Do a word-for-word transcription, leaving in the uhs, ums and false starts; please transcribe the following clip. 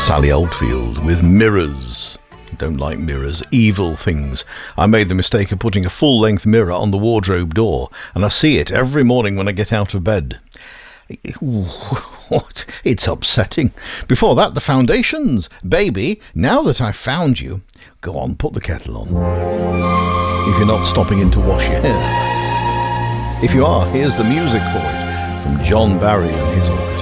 Sally Oldfield with Mirrors. Don't like mirrors. Evil things. I made the mistake of putting a full-length mirror on the wardrobe door, and I see it every morning when I get out of bed. What? It's upsetting. Before that, the Foundations. Baby, now that I've found you, go on, put the kettle on. If you're not stopping in to wash your hair. If you are, here's the music for it from John Barry and his orchestra.